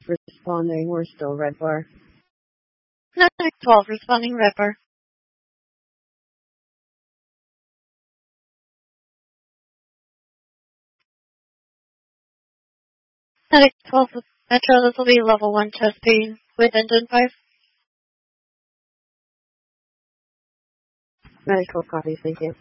Responding, we're still red bar. 912, responding red bar. 912 Metro, this will be level 1 chest pain with engine 5. Medical copy, thank you.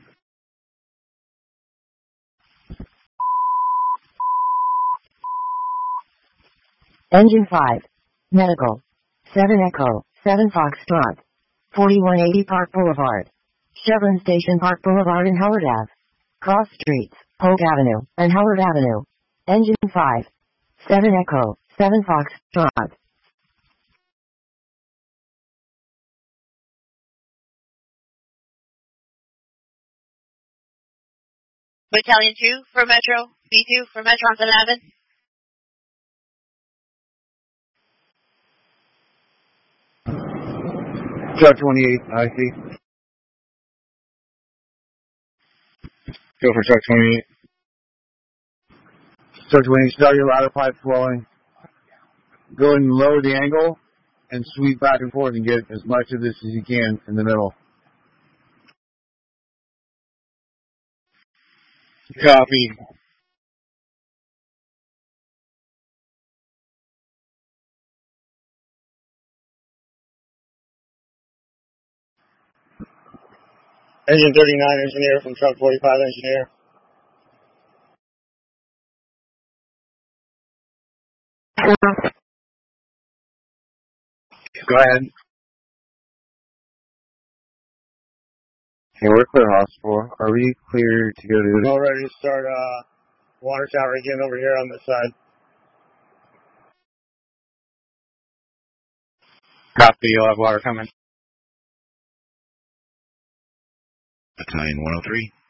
Engine 5. Medical. 7 Echo, 7 Foxtrot. 4180 Park Boulevard. Chevron Station Park Boulevard and Howard Ave. Cross Streets, Polk Avenue, and Howard Avenue. Engine 5. 7 Echo, 7 Foxtrot. Battalion 2 for Metro, B2 for Metro on 11. Truck 28, I see. Go for truck 28. Truck 28, start your ladder pipe flowing. Go and lower the angle and sweep back and forth and get as much of this as you can in the middle. Copy. Engine 39 engineer from truck 45 engineer. Go ahead. Hey, we're clear hospital. Are we clear to go to... All ready to start water tower again over here on this side. Copy, you'll have water coming. Battalion 103.